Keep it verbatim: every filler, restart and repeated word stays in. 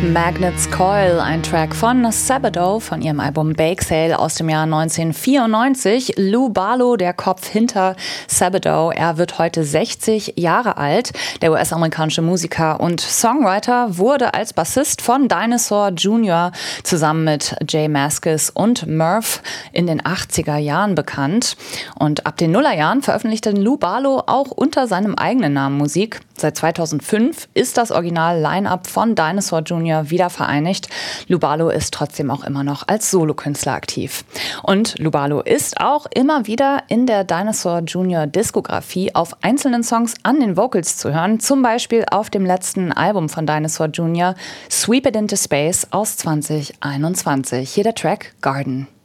Magnet's Coil, ein Track von Sabado von ihrem Album Bake Sale aus dem Jahr neunzehnhundertvierundneunzig. Lou Barlow, der Kopf hinter Sabado, er wird heute sechzig Jahre alt. Der U S-amerikanische Musiker und Songwriter wurde als Bassist von Dinosaur Junior zusammen mit Jay Mascis und Murph in den achtziger Jahren bekannt. Und ab den Nullerjahren veröffentlichte Lou Barlow auch unter seinem eigenen Namen Musik. Seit zweitausendfünf ist das Original-Line-Up von Dinosaur Junior wieder vereinigt. Lou Barlow ist trotzdem auch immer noch als Solokünstler aktiv. Und Lou Barlow ist auch immer wieder in der Dinosaur Junior Diskografie auf einzelnen Songs an den Vocals zu hören. Zum Beispiel auf dem letzten Album von Dinosaur Junior, Sweep It Into Space aus zwanzig einundzwanzig. Hier der Track Garden.